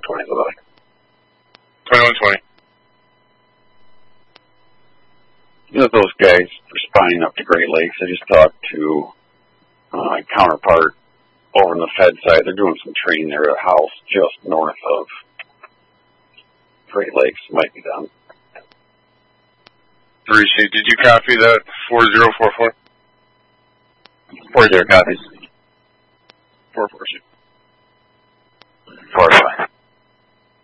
2120, bye-bye. 2120. You know, those guys responding up to Great Lakes, I just talked to my counterpart over on the Fed side. They're doing some training there at a house just north of Great Lakes. Might be done. Appreciate. Did you copy that 4044? 40 copies. 446. 45.